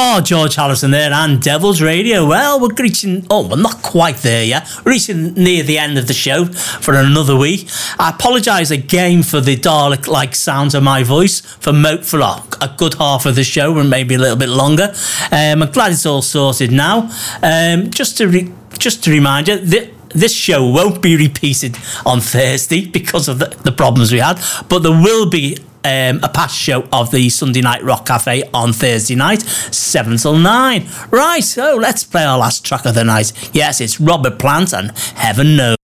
Oh, George Harrison there and Devil's Radio. Well, we're reaching... Oh, we're not quite there yet. We're reaching near the end of the show for another week. I apologise again for the Dalek-like sound of my voice for a good half of the show and maybe a little bit longer. I'm glad it's all sorted now. Just to remind you... This show won't be repeated on Thursday because of the problems we had, but there will be a past show of the Sunday Night Rock Cafe on Thursday night, 7 till 9. Right, so let's play our last track of the night. Yes, it's Robert Plant and Heaven Knows.